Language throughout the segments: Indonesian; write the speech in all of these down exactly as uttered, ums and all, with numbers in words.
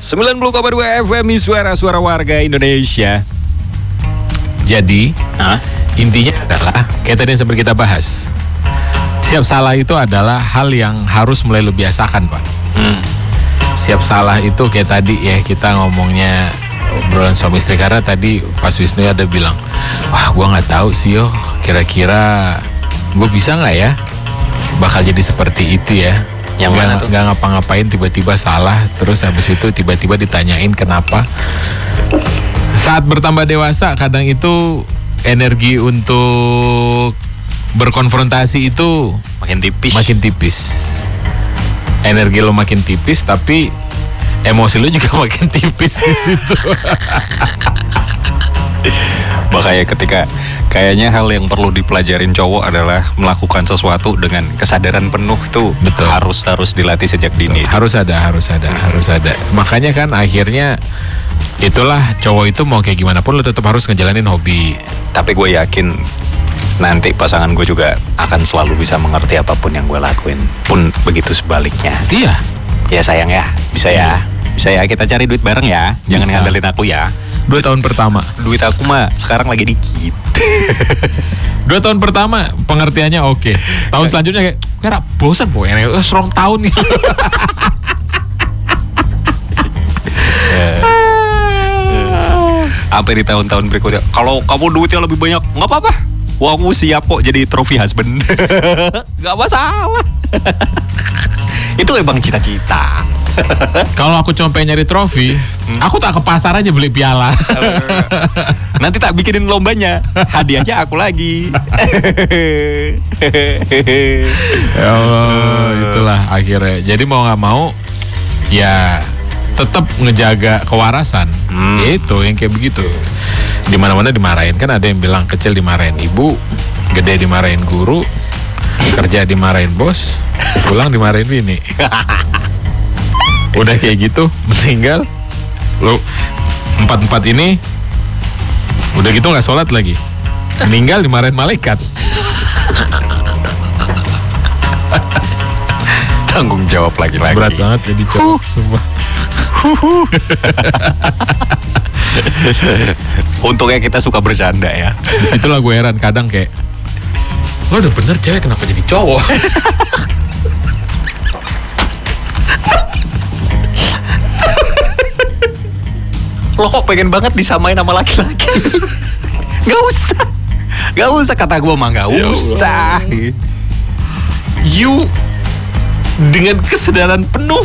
sembilan puluh koma dua F M suara-suara warga Indonesia. Jadi, Hah? intinya adalah kayak tadi yang sempat kita bahas. Siap salah itu adalah hal yang harus mulai lu biasakan, Pak. Hmm. Siap salah itu kayak tadi ya kita ngomongnya obrolan suami istri, karena tadi pas Wisnu ada bilang, wah gua nggak tahu sih yo, kira-kira gue bisa nggak ya bakal jadi seperti itu ya. Yang nggak, mana tuh? Nggak ngapa-ngapain tiba-tiba salah, terus habis itu tiba-tiba ditanyain kenapa. Saat bertambah dewasa kadang itu energi untuk berkonfrontasi itu Makin tipis. makin tipis. Energi lo makin tipis, tapi emosi lo juga makin tipis di situ. Makanya ketika kayaknya hal yang perlu dipelajarin cowok adalah melakukan sesuatu dengan kesadaran penuh tuh. Betul. harus harus dilatih sejak dini. Harus ada, harus ada, harus ada. Makanya kan akhirnya itulah cowok itu mau kayak gimana pun lo tetap harus ngejalanin hobi. Tapi gue yakin nanti pasangan gue juga akan selalu bisa mengerti apapun yang gue lakuin. Pun begitu sebaliknya. Iya. Ya sayang ya, bisa ya. Bisa ya, kita cari duit bareng ya. Jangan Bisa. ngandelin aku ya. Dua tahun pertama. Duit aku mah sekarang lagi dikit. Dua tahun pertama pengertiannya oke. Tahun selanjutnya kayak kayak bosan boy, ini eh, serong tahun nih. Sampai di tahun-tahun berikutnya, kalau kamu duitnya lebih banyak, nggak apa-apa. Wah, aku siap kok jadi trophy husband. Nggak masalah. Itu emang cita-cita. Kalau aku cuma pengen nyari trofi, aku tak ke pasar aja beli piala. Nanti tak bikinin lombanya, hadiahnya aku lagi. Ya Allah, itulah akhirnya. Jadi mau nggak mau, ya tetap ngejaga kewarasan. Hmm. Ya itu yang kayak begitu. Di mana-mana dimarahin, kan ada yang bilang kecil dimarahin ibu, gede dimarahin guru, kerja dimarahin bos, pulang dimarahin bini. Udah kayak gitu, meninggal, lo empat empat ini, udah gitu nggak sholat lagi, meninggal dimarahin malaikat. Tanggung jawab lagi-lagi. Berat banget jadi cowok, sumpah. Untungnya kita suka bercanda ya. Disitulah gue heran kadang kayak, lo udah bener cewek kenapa jadi cowok? Lo kok pengen banget disamain sama laki-laki? Gak usah. Gak usah, kata gue mah gak usah. You dengan kesadaran penuh.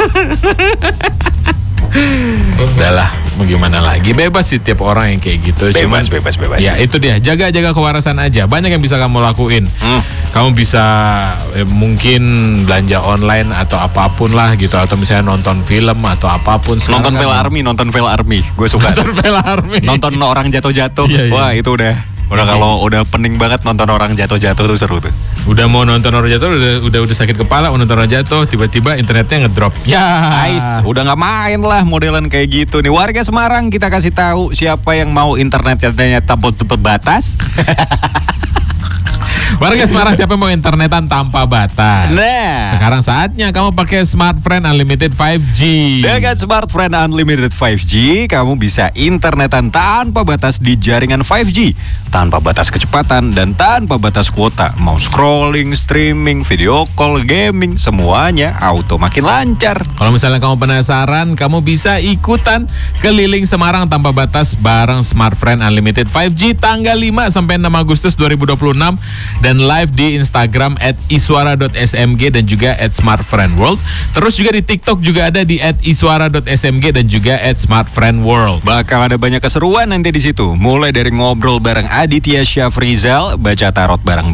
Udahlah, mau gimana lagi? Bebas sih tiap orang yang kayak gitu. Bebas, Cuman, bebas, bebas. ya itu dia, jaga-jaga kewarasan aja. Banyak yang bisa kamu lakuin. Hmm. Kamu bisa eh, mungkin belanja online atau apapun lah gitu, atau misalnya nonton film atau apapun. Sekarang Nonton kan- Vel Army, nonton Vel Army. Gue suka. Nonton film army. Nonton orang jatuh-jatuh. Iya, iya. Wah, itu udah udah kalau udah pening banget nonton orang jatuh-jatuh tuh seru tuh. Udah mau nonton orang jatuh, udah udah udah sakit kepala, mau nonton orang jatuh, tiba-tiba internetnya ngedrop. Ya, Guys, udah nggak main lah modelan kayak gitu nih. Warga Semarang, kita kasih tahu siapa yang mau internetnya tanpa batas. Warga Semarang, siapa yang mau internetan tanpa batas? Nah, Sekarang saatnya kamu pakai Smart Friend Unlimited lima G. dengan Smart Friend Unlimited lima G, kamu bisa internetan tanpa batas di jaringan lima G, tanpa batas kecepatan dan tanpa batas kuota. Mau scrolling, streaming, video call, gaming, semuanya auto makin lancar. Kalau misalnya kamu penasaran, kamu bisa ikutan keliling Semarang tanpa batas bareng Smart Friend Unlimited lima G tanggal lima sampai enam Agustus dua ribu dua puluh enam dan live di Instagram at iswara dot s m g dan juga at smartfriendworld. Terus juga di TikTok juga ada di at iswara dot s m g dan juga at smartfriendworld. Bakal ada banyak keseruan nanti di situ. Mulai dari ngobrol bareng Aditya Syafrizal, baca tarot bareng